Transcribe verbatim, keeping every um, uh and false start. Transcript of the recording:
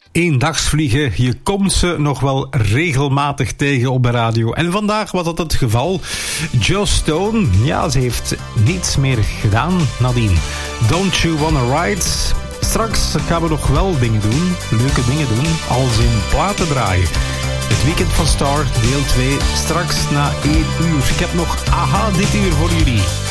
eendagsvliegen. Je komt ze nog wel regelmatig tegen op de radio. En vandaag was dat het geval. Joss Stone, ja, ze heeft niets meer gedaan nadien. Don't You Wanna Ride? Straks gaan we nog wel dingen doen, leuke dingen doen, als in platen draaien. Het Weekend van Star, deel twee, straks na één uur. Ik heb nog aha dit uur voor jullie.